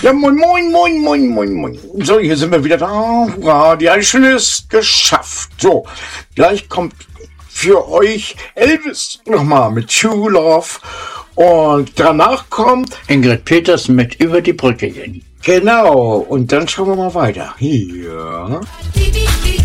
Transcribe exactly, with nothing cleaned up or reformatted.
Ja, moin, moin, moin, moin, moin, moin. So, hier sind wir wieder da. Hurra, die eine Stunde ist geschafft. So, gleich kommt für euch Elvis nochmal mit True Love. Und danach kommt Ingrid Peters mit Über die Brücke gehen. Genau, und dann schauen wir mal weiter. Hier.